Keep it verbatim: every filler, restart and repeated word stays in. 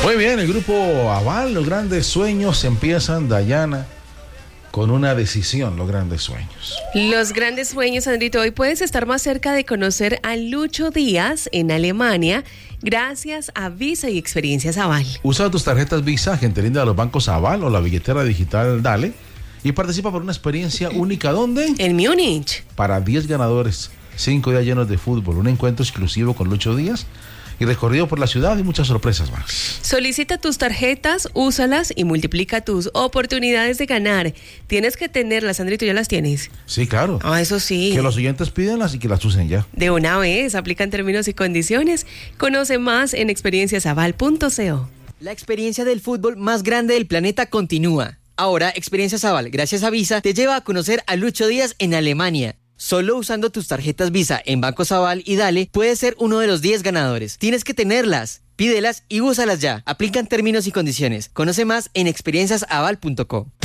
Muy bien, el grupo Aval, los grandes sueños empiezan, Dayana, con una decisión, los grandes sueños. Los grandes sueños, Andrito. Hoy puedes estar más cerca de conocer a Lucho Díaz en Alemania gracias a Visa y Experiencias Aval. Usa tus tarjetas Visa, gente linda de los bancos Aval o la billetera digital Dale y participa por una experiencia única. ¿Dónde? En Múnich. Para diez ganadores, cinco días llenos de fútbol, un encuentro exclusivo con Lucho Díaz y recorrido por la ciudad y muchas sorpresas más. Solicita tus tarjetas, úsalas y multiplica tus oportunidades de ganar. Tienes que tenerlas, Sandrito, ¿ya las tienes? Sí, claro. Ah, eso sí. Que los oyentes pídenlas y que las usen ya. De una vez, aplican términos y condiciones. Conoce más en experiencias aval punto co. La experiencia del fútbol más grande del planeta continúa. Ahora, Experiencias Aval, gracias a Visa, te lleva a conocer a Lucho Díaz en Alemania. Solo usando tus tarjetas Visa en Bancos Aval y Dale, puedes ser uno de los diez ganadores. Tienes que tenerlas, pídelas y úsalas ya. Aplican términos y condiciones. Conoce más en experiencias aval punto co.